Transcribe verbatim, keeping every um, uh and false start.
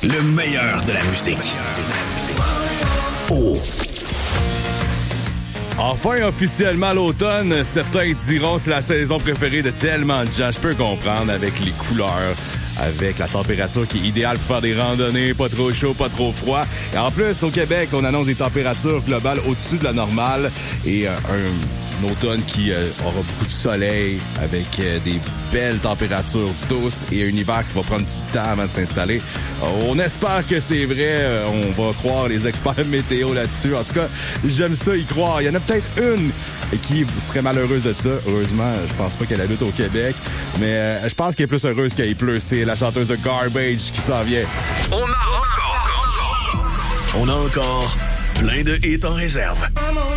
Le meilleur de la musique. Oh. Enfin, officiellement l'automne, certains diront c'est la saison préférée de tellement de gens. Je peux comprendre avec les couleurs, avec la température qui est idéale pour faire des randonnées, pas trop chaud, pas trop froid. Et en plus, au Québec, on annonce des températures globales au-dessus de la normale et euh, un, un automne qui euh, aura beaucoup de soleil avec euh, des belles températures douces et un hiver qui va prendre du temps avant de s'installer. Euh, on espère que c'est vrai. Euh, on va croire les experts météo là-dessus. En tout cas, j'aime ça y croire. Il y en a peut-être une qui serait malheureuse de ça. Heureusement, je pense pas qu'elle habite au Québec. Mais euh, je pense qu'elle est plus heureuse qu'il pleut. C'est la chanteuse de Garbage qui s'en vient. On a encore, on a encore plein de hits en réserve.